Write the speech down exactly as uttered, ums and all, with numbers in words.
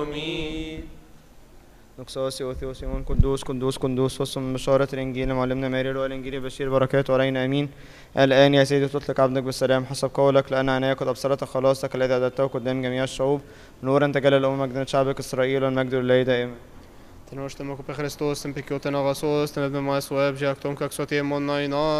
آمين. نقصاصي وثيوسيمون قدوس قدوس قدوس وصم من بشارة الإنجيل معلمنا ماري والإنجيل بشير بركاته علينا آمين. الآن يا سيدي تطلق عبدك بالسلام حسب قولك، لأن عيناك قد أبصرت خلاصك الذي أعددته قدام جميع الشعوب، نورا تجلى الأمم مجدا شعبك إسرائيل، والمجد لله دائما. Til norsk demokrati Kristus, en pikk ut en av oss, den med meg så er jeg tom kak så til måneden